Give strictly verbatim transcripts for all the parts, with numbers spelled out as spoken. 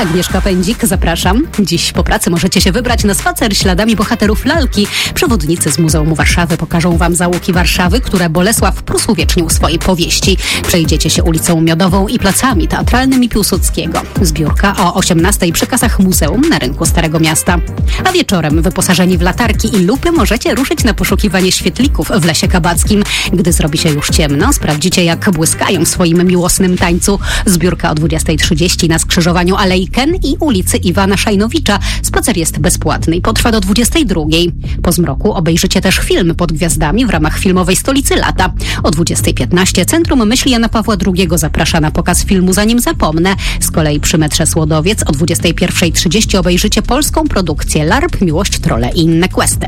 Agnieszka Pędzik, zapraszam. Dziś po pracy możecie się wybrać na spacer śladami bohaterów lalki. Przewodnicy z Muzeum Warszawy pokażą wam zaułki Warszawy, które Bolesław Prus uwiecznił w swojej powieści. Przejdziecie się ulicą Miodową i placami teatralnymi Piłsudskiego. Zbiórka o osiemnastej przy kasach muzeum na rynku Starego Miasta. A wieczorem wyposażeni w latarki i lupy możecie ruszyć na poszukiwanie świetlików w Lesie Kabackim. Gdy zrobi się już ciemno, sprawdzicie, jak błyskają w swoim miłosnym tańcu. Zbiórka o dwudziestej trzydzieści na skrzyżowaniu Alei Ken i ulicy Iwana Szajnowicza. Spacer jest bezpłatny i potrwa do dwudziestej drugiej. Po zmroku obejrzycie też film Pod Gwiazdami w ramach filmowej Stolicy Lata. O dwudziestej piętnaście Centrum Myśli Jana Pawła drugiego zaprasza na pokaz filmu Zanim zapomnę. Z kolei przy metrze Słodowiec o dwudziestej pierwszej trzydzieści obejrzycie polską produkcję LARP, Miłość, Trolle i inne questy.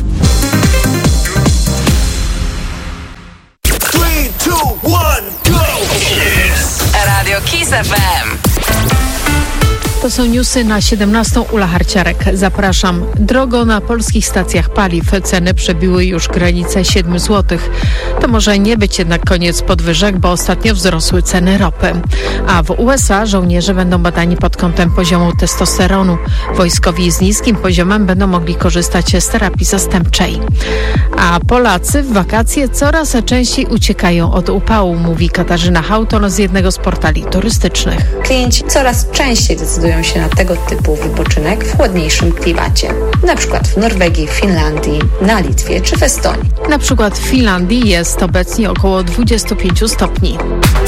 trzy, dwa, jeden, go! Radio Kiss F M. To są newsy na siedemnastą. Ula Harciarek. Zapraszam. Drogo na polskich stacjach paliw. Ceny przebiły już granicę siedem złotych. To może nie być jednak koniec podwyżek, bo ostatnio wzrosły ceny ropy. A w U S A żołnierze będą badani pod kątem poziomu testosteronu. Wojskowi z niskim poziomem będą mogli korzystać z terapii zastępczej. A Polacy w wakacje coraz częściej uciekają od upału, mówi Katarzyna Hauton z jednego z portali turystycznych. Klienci coraz częściej decydują się na tego typu wypoczynek w chłodniejszym klimacie. Na przykład w Norwegii, w Finlandii, na Litwie czy w Estonii. Na przykład w Finlandii jest obecnie około dwadzieścia pięć stopni.